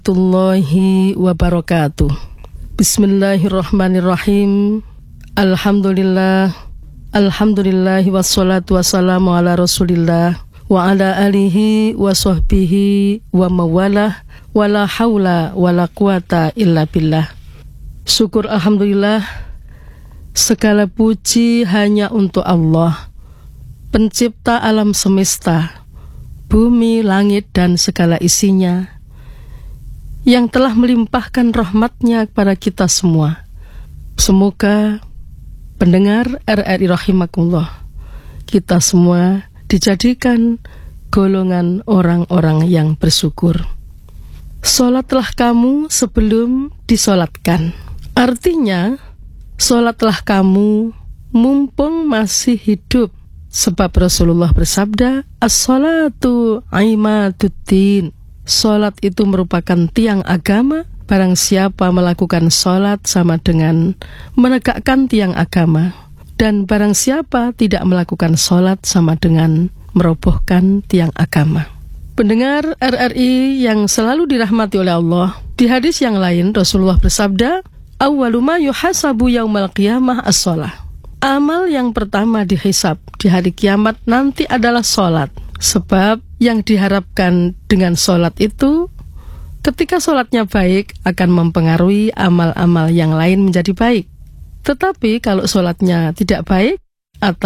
warahmatullahi wabarakatuh. Bismillahirrahmanirrahim. Alhamdulillah wassalatu wassalamu ala rasulillah wa ala alihi wa sahbihi wa mawalah wala hawla wala quwata illa billah. Syukur alhamdulillah, segala puji hanya untuk Allah, pencipta alam semesta, bumi, langit dan segala isinya, yang telah melimpahkan rahmat-Nya kepada kita semua. Semoga pendengar RRI rahimakumullah, kita semua dijadikan golongan orang-orang yang bersyukur. Sholatlah kamu sebelum disolatkan. Artinya, sholatlah kamu mumpung masih hidup. Sebab Rasulullah bersabda, as-sholatu imaduddin. Sholat itu merupakan tiang agama. Barang siapa melakukan sholat sama dengan menegakkan tiang agama. Dan barang siapa tidak melakukan sholat sama dengan merobohkan tiang agama. Pendengar RRI yang selalu dirahmati oleh Allah, di hadis yang lain Rasulullah bersabda, awwalu ma yuhasabu yaumal qiyamah as-sholah. Amal yang pertama dihisab di hari kiamat nanti adalah sholat. Sebab yang diharapkan dengan sholat itu, ketika sholatnya baik akan mempengaruhi amal-amal yang lain menjadi baik. Tetapi kalau sholatnya tidak baik atau